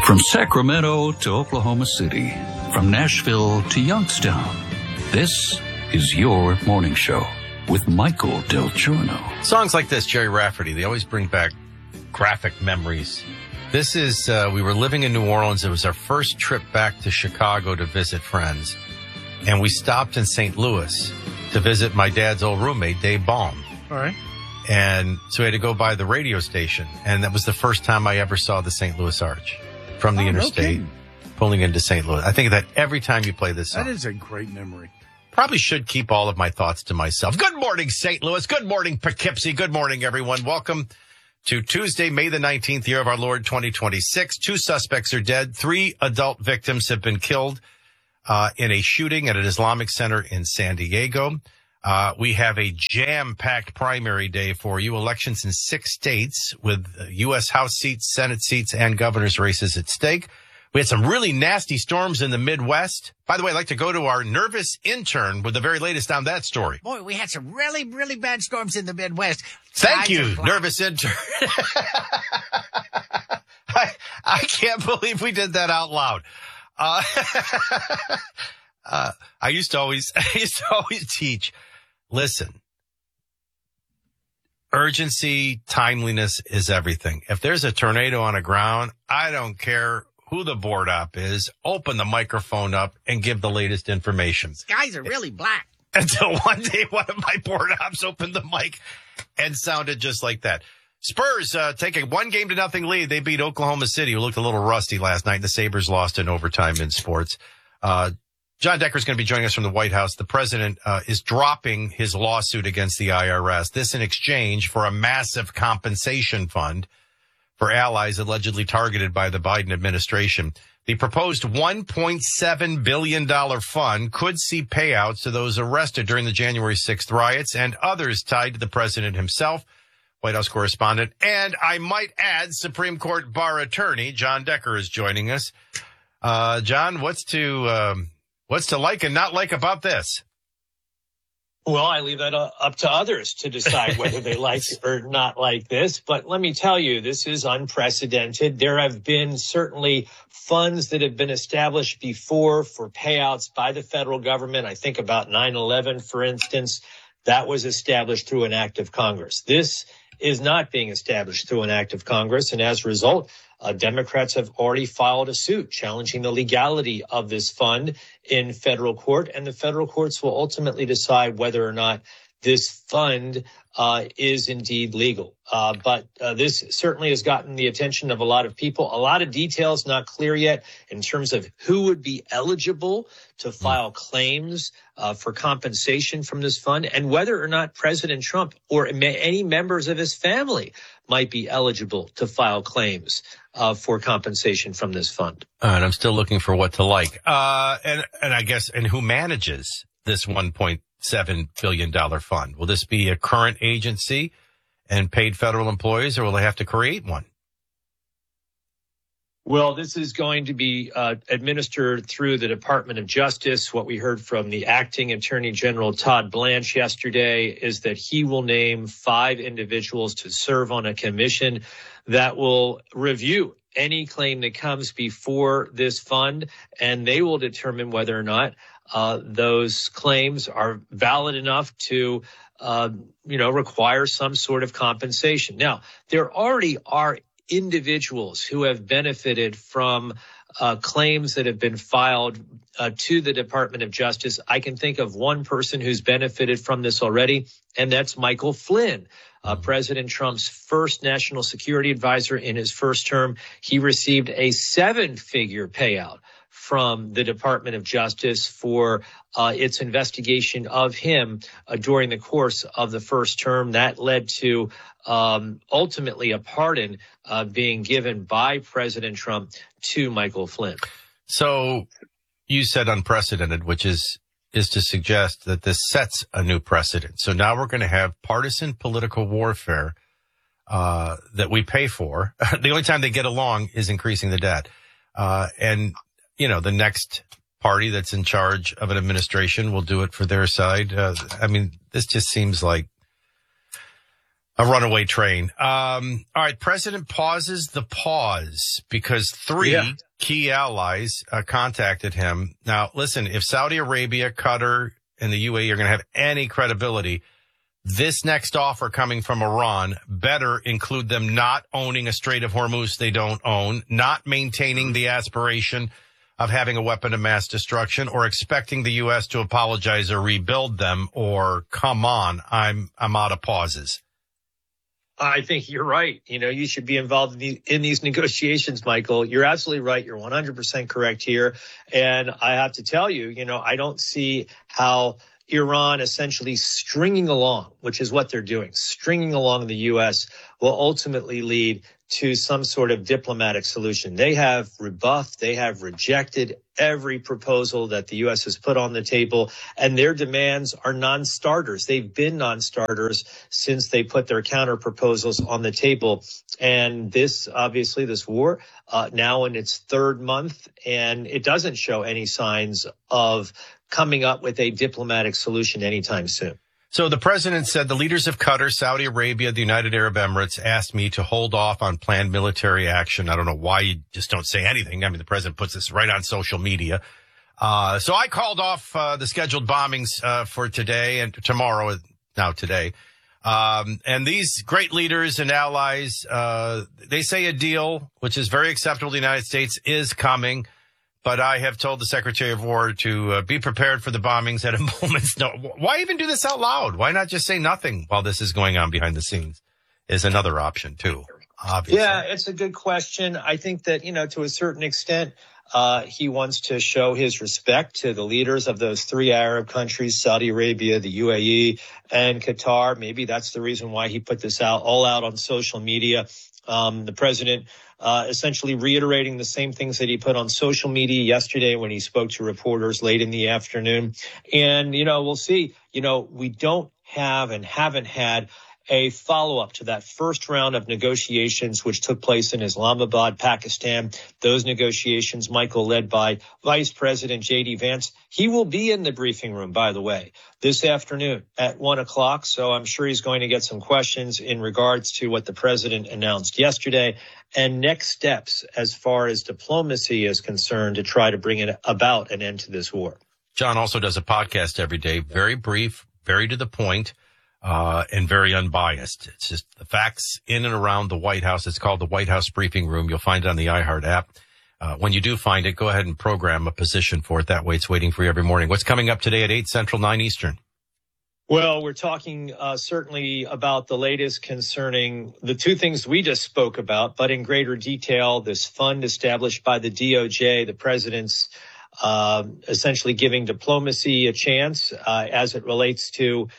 From Sacramento to Oklahoma City, from Nashville to Youngstown, this is your morning show with Michael Del Giorno. Songs like this, Jerry Rafferty, they always bring back graphic memories. This is, we were living in New Orleans. It was our first trip back to Chicago to visit friends. And we stopped in St. Louis to visit my dad's old roommate, Dave Baum. All right. And so we had to go by the radio station. And that was the first time I ever saw the St. Louis Arch from the interstate pulling into St. Louis. I think that every time you play this song. That is a great memory. Probably should keep all of my thoughts to myself. Good morning, St. Louis. Good morning, Poughkeepsie. Good morning, everyone. Welcome to Tuesday, May the 19th, year of our Lord 2026. 2 suspects are dead. 3 adult victims have been killed in a shooting at an Islamic center in San Diego. We have a jam-packed primary day for you. Elections in 6 states with U.S. House seats, Senate seats, and governor's races at stake. We had some really nasty storms in the Midwest. By the way, I'd like to go to our nervous intern with the very latest on that story. Boy, we had some really, really bad storms in the Midwest. Thank you, nervous intern. I can't believe we did that out loud. I used to always teach, listen, urgency, timeliness is everything. If there's a tornado on the ground, I don't care who the board op is, open the microphone up and give the latest information. Skies are really black. Until one day one of my board ops opened the mic and sounded just like that. Spurs take a 1-0 lead. They beat Oklahoma City, who looked a little rusty last night. The Sabres lost in overtime in sports. John Decker is going to be joining us from the White House. The president is dropping his lawsuit against the IRS. This in exchange for a massive compensation fund for allies allegedly targeted by the Biden administration. The proposed $1.7 billion fund could see payouts to those arrested during the January 6th riots and others tied to the president himself. White House correspondent, and I might add, Supreme Court bar attorney John Decker is joining us. John, what's to like and not like about this? Well, I leave that up to others to decide whether they like or not like this. But let me tell you, this is unprecedented. There have been certainly funds that have been established before for payouts by the federal government. I think about 9/11, for instance, that was established through an act of Congress. This is not being established through an act of Congress. And as a result, Democrats have already filed a suit challenging the legality of this fund in federal court. And the federal courts will ultimately decide whether or not this fund is indeed legal. But this certainly has gotten the attention of a lot of people. A lot of details not clear yet in terms of who would be eligible to file claims for compensation from this fund and whether or not President Trump or any members of his family might be eligible to file claims for compensation from this fund. And I'm still looking for what to like. And I guess, and who manages this $1.7 billion fund? Will this be a current agency and paid federal employees, or will they have to create one? Well, this is going to be administered through the Department of Justice. What we heard from the acting Attorney General Todd Blanche yesterday is that he will name 5 individuals to serve on a commission that will review any claim that comes before this fund, and they will determine whether or not those claims are valid enough to require some sort of compensation. Now, there already are individuals who have benefited from claims that have been filed to the Department of Justice. I can think of one person who's benefited from this already, and that's Michael Flynn, President Trump's first national security advisor in his first term. He received a 7-figure payout from the Department of Justice for its investigation of him during the course of the first term. That led to ultimately a pardon being given by President Trump to Michael Flynn. So you said unprecedented, which is to suggest that this sets a new precedent. So now we're going to have partisan political warfare that we pay for. The only time they get along is increasing the debt. And the next party that's in charge of an administration will do it for their side. This just seems like A runaway train. All right. President pauses the pause because three key allies contacted him. Now, listen, if Saudi Arabia, Qatar, and the UAE are going to have any credibility, this next offer coming from Iran better include them not owning a Strait of Hormuz they don't own, not maintaining the aspiration of having a weapon of mass destruction, or expecting the U.S. to apologize or rebuild them, or come on, I'm out of pauses. I think you're right. You should be involved in these negotiations, Michael. You're absolutely right. You're 100% correct here. And I have to tell you, I don't see how Iran essentially stringing along, which is what they're doing, stringing along the U.S. will ultimately lead to some sort of diplomatic solution. They have rebuffed, they have rejected every proposal that the U.S. has put on the table, and their demands are non-starters. They've been non-starters since they put their counter proposals on the table. And this war, now in its third month, and it doesn't show any signs of coming up with a diplomatic solution anytime soon. So the president said the leaders of Qatar, Saudi Arabia, the United Arab Emirates asked me to hold off on planned military action. I don't know why you just don't say anything. I mean, the president puts this right on social media. So I called off the scheduled bombings for today and tomorrow, now today. And these great leaders and allies, they say a deal, which is very acceptable to the United States, is coming. But I have told the Secretary of War to be prepared for the bombings at a moment's notice. Why even do this out loud? Why not just say nothing while this is going on behind the scenes? Is another option, too, obviously. Yeah, it's a good question. I think that, to a certain extent, he wants to show his respect to the leaders of those three Arab countries, Saudi Arabia, the UAE, and Qatar. Maybe that's the reason why he put this all out on social media. The president essentially reiterating the same things that he put on social media yesterday when he spoke to reporters late in the afternoon. And, we'll see. We don't have and haven't had a follow-up to that first round of negotiations, which took place in Islamabad, Pakistan. Those negotiations, Michael, led by Vice President J.D. Vance. He will be in the briefing room, by the way, this afternoon at 1:00. So I'm sure he's going to get some questions in regards to what the president announced yesterday and next steps as far as diplomacy is concerned to try to bring about an end to this war. John also does a podcast every day, very brief, very to the point. And very unbiased. It's just the facts in and around the White House. It's called the White House Briefing Room. You'll find it on the iHeart app. When you do find it, go ahead and program a position for it. That way it's waiting for you every morning. What's coming up today at 8 Central, 9 Eastern? Well, we're talking certainly about the latest concerning the two things we just spoke about, but in greater detail, this fund established by the DOJ, the president's essentially giving diplomacy a chance as it relates to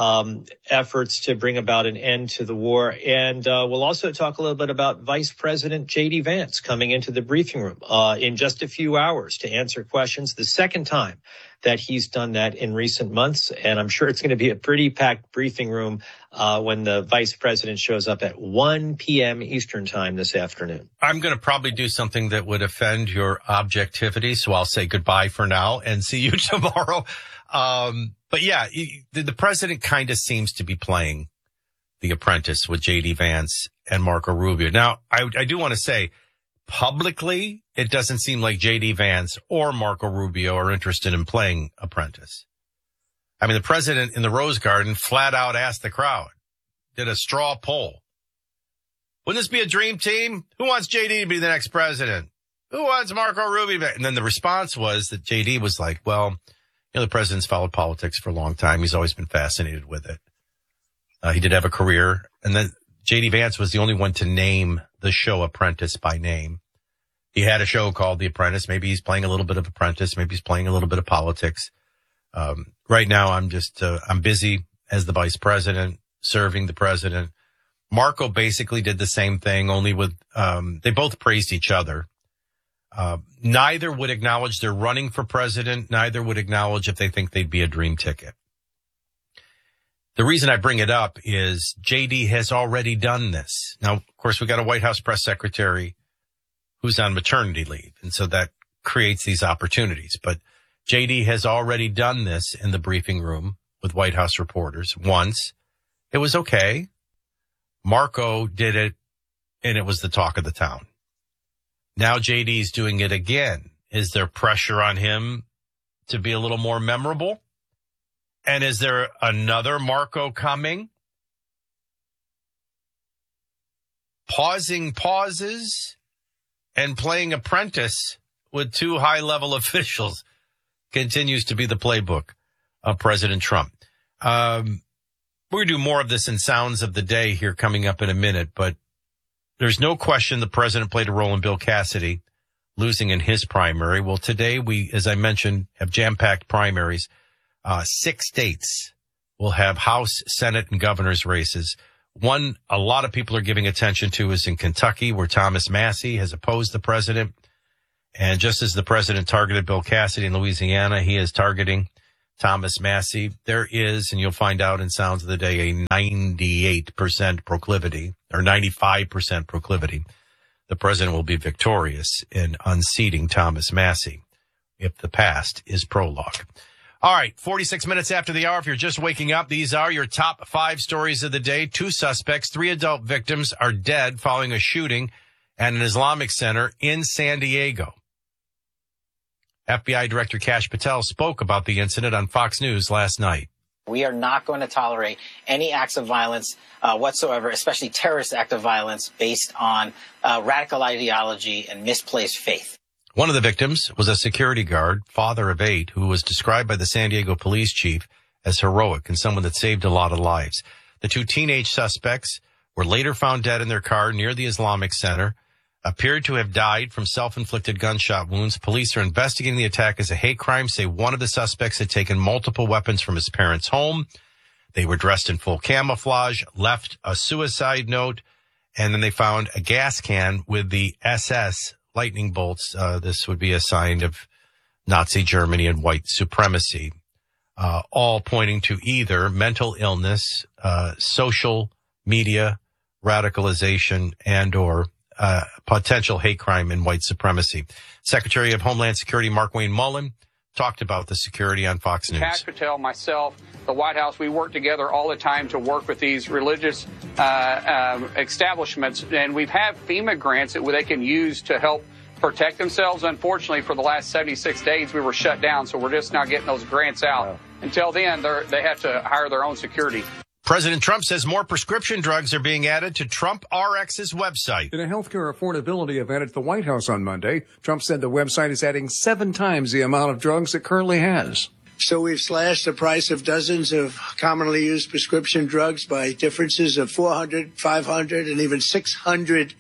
efforts to bring about an end to the war. And we'll also talk a little bit about Vice President J.D. Vance coming into the briefing room in just a few hours to answer questions. The second time that he's done that in recent months. And I'm sure it's going to be a pretty packed briefing room when the vice president shows up at 1 p.m. Eastern time this afternoon. I'm going to probably do something that would offend your objectivity. So I'll say goodbye for now and see you tomorrow. But yeah, the president kind of seems to be playing The Apprentice with J.D. Vance and Marco Rubio. Now, I do want to say publicly, it doesn't seem like J.D. Vance or Marco Rubio are interested in playing Apprentice. I mean, the president in the Rose Garden flat out asked the crowd, did a straw poll. Wouldn't this be a dream team? Who wants J.D. to be the next president? Who wants Marco Rubio? And then the response was that J.D. was like, well, the president's followed politics for a long time. He's always been fascinated with it. He did have a career. And then J.D. Vance was the only one to name the show Apprentice by name. He had a show called The Apprentice. Maybe he's playing a little bit of Apprentice. Maybe he's playing a little bit of politics. Right now, I'm busy as the vice president, serving the president. Marco basically did the same thing, only with, they both praised each other. Neither would acknowledge they're running for president. Neither would acknowledge if they think they'd be a dream ticket. The reason I bring it up is JD has already done this. Now, of course, we got a White House press secretary who's on maternity leave. And so that creates these opportunities. But JD has already done this in the briefing room with White House reporters once. It was okay. Marco did it, and it was the talk of the town. Now JD's doing it again. Is there pressure on him to be a little more memorable? And is there another Marco coming? Pausing pauses and playing apprentice with two high-level officials continues to be the playbook of President Trump. We're going to do more of this in Sounds of the Day here coming up in a minute, but there's no question the president played a role in Bill Cassidy losing in his primary. Well, today we, as I mentioned, have jam-packed primaries. 6 states will have House, Senate, and governor's races. One a lot of people are giving attention to is in Kentucky, where Thomas Massie has opposed the president. And just as the president targeted Bill Cassidy in Louisiana, he is targeting Thomas Massie. There is, and you'll find out in Sounds of the Day, a 98% proclivity, or 95% proclivity. The president will be victorious in unseating Thomas Massie if the past is prologue. All right, 46 minutes after the hour. If you're just waking up, these are your top 5 stories of the day. 2 suspects, 3 adult victims are dead following a shooting at an Islamic center in San Diego. FBI Director Kash Patel spoke about the incident on Fox News last night. We are not going to tolerate any acts of violence whatsoever, especially terrorist act of violence based on radical ideology and misplaced faith. One of the victims was a security guard, father of 8, who was described by the San Diego police chief as heroic and someone that saved a lot of lives. The 2 teenage suspects were later found dead in their car near the Islamic Center, appeared to have died from self-inflicted gunshot wounds. Police are investigating the attack as a hate crime, say one of the suspects had taken multiple weapons from his parents' home. They were dressed in full camouflage, left a suicide note, and then they found a gas can with the SS lightning bolts. This would be a sign of Nazi Germany and white supremacy, all pointing to either mental illness, social media radicalization, and or potential hate crime and white supremacy. Secretary of Homeland Security Mark Wayne Mullen talked about the security on Fox News. Kash Patel, myself, the White House, we work together all the time to work with these religious establishments, and we've had FEMA grants that they can use to help protect themselves. Unfortunately, for the last 76 days, we were shut down, so we're just not getting those grants out. Until then, they have to hire their own security. President Trump says more prescription drugs are being added to Trump RX's website. In a healthcare affordability event at the White House on Monday, Trump said the website is adding 7 times the amount of drugs it currently has. So we've slashed the price of dozens of commonly used prescription drugs by differences of 400, 500, and even 600%.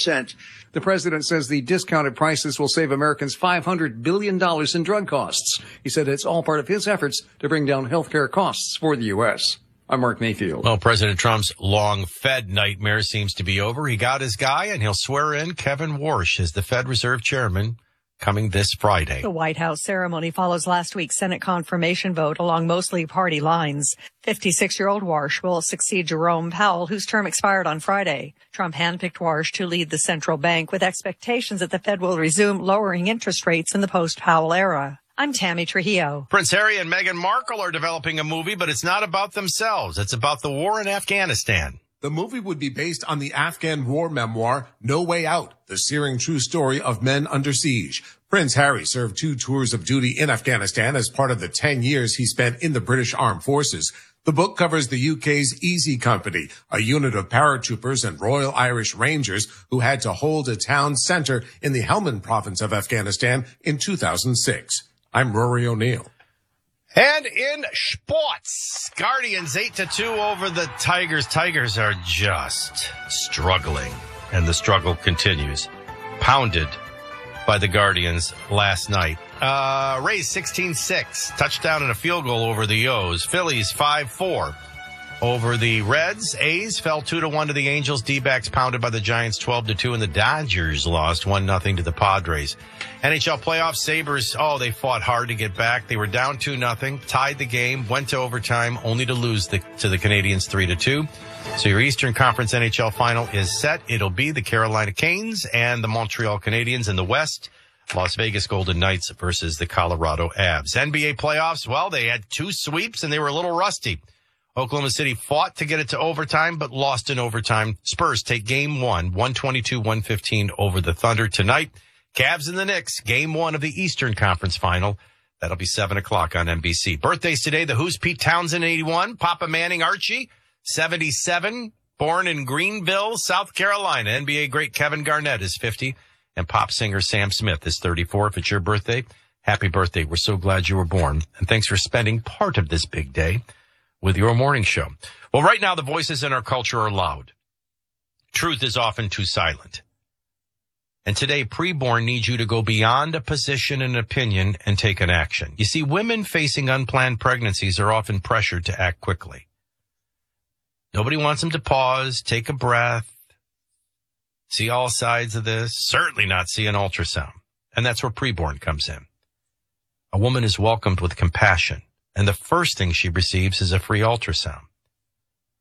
The president says the discounted prices will save Americans $500 billion in drug costs. He said it's all part of his efforts to bring down healthcare costs for the U.S. I'm Mark Mayfield. Well, President Trump's long-Fed nightmare seems to be over. He got his guy, and he'll swear in Kevin Warsh as the Fed Reserve Chairman coming this Friday. The White House ceremony follows last week's Senate confirmation vote along mostly party lines. 56-year-old Warsh will succeed Jerome Powell, whose term expired on Friday. Trump handpicked Warsh to lead the central bank with expectations that the Fed will resume lowering interest rates in the post-Powell era. I'm Tammy Trujillo. Prince Harry and Meghan Markle are developing a movie, but it's not about themselves. It's about the war in Afghanistan. The movie would be based on the Afghan war memoir, No Way Out, the searing true story of men under siege. Prince Harry served 2 tours of duty in Afghanistan as part of the 10 years he spent in the British Armed Forces. The book covers the UK's Easy Company, a unit of paratroopers and Royal Irish Rangers who had to hold a town centre in the Helmand province of Afghanistan in 2006. I'm Rory O'Neill. And in sports, Guardians 8-2 over the Tigers. Tigers are just struggling, and the struggle continues. Pounded by the Guardians last night. Rays 16-6, touchdown and a field goal over the O's. Phillies 5-4 over the Reds. A's fell 2-1 to the Angels. D-backs pounded by the Giants 12-2, and the Dodgers lost 1-0 to the Padres. NHL playoffs, Sabres, they fought hard to get back. They were down 2-0, tied the game, went to overtime, only to lose to the Canadiens 3-2. So your Eastern Conference NHL final is set. It'll be the Carolina Canes and the Montreal Canadiens in the West. Las Vegas Golden Knights versus the Colorado Avs. NBA playoffs, well, they had 2 sweeps and they were a little rusty. Oklahoma City fought to get it to overtime, but lost in overtime. Spurs take game one, 122-115 over the Thunder tonight. Cavs and the Knicks, game one of the Eastern Conference Final. That'll be 7 o'clock on NBC. Birthdays today, the Who's, Pete Townsend, 81. Papa Manning Archie, 77. Born in Greenville, South Carolina. NBA great Kevin Garnett is 50. And pop singer Sam Smith is 34. If it's your birthday, happy birthday. We're so glad you were born. And thanks for spending part of this big day with your morning show. Well, right now, the voices in our culture are loud. Truth is often too silent. And today, preborn needs you to go beyond a position and opinion and take an action. You see, women facing unplanned pregnancies are often pressured to act quickly. Nobody wants them to pause, take a breath, see all sides of this, certainly not see an ultrasound. And that's where preborn comes in. A woman is welcomed with compassion, and the first thing she receives is a free ultrasound.